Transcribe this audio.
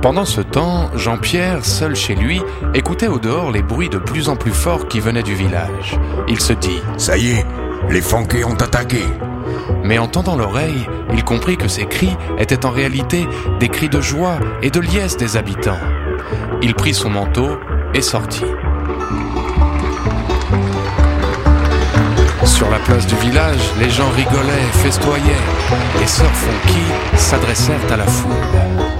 Pendant ce temps, Jean-Pierre, seul chez lui, écoutait au dehors les bruits de plus en plus forts qui venaient du village. Il se dit « Ça y est, les Fanquets ont attaqué !» Mais en tendant l'oreille, il comprit que ces cris étaient en réalité des cris de joie et de liesse des habitants. Il prit son manteau et sortit. Sur la place du village, les gens rigolaient, festoyaient. Les sœurs Fonky s'adressèrent à la foule.